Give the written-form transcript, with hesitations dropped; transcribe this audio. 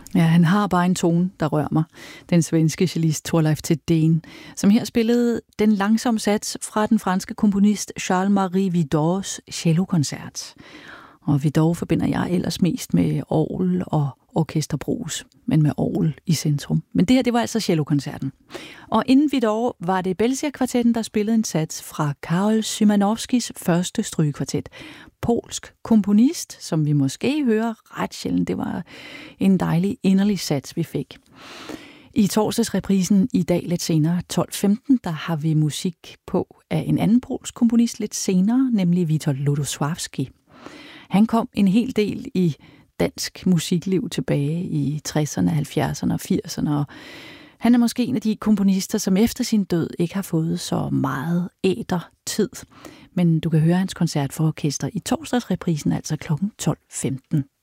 Ja, han har bare en tone, der rører mig. Den svenske cellist Torleif Thedéen, som her spillede den langsomme sats fra den franske komponist Charles-Marie Widors cellokoncert. Og Widor forbinder jeg ellers mest med orgel og orkesterbrus, men med orgel i centrum. Men det her, det var altså cellokoncerten. Og inden Widor var det Belzia-kvartetten, der spillede en sats fra Karol Szymanowskis første strygekvartet. Polsk komponist, som vi måske hører ret sjældent. Det var en dejlig inderlig sats, vi fik. I torsdagsreprisen i dag lidt senere, 12.15, der har vi musik på af en anden polsk komponist lidt senere, nemlig Witold Lutosławski. Han kom en hel del i dansk musikliv tilbage i 60'erne, 70'erne og 80'erne, og han er måske en af de komponister, som efter sin død ikke har fået så meget ætertid. Men du kan høre hans koncert for orkester i torsdagsreprisen, altså kl. 12.15.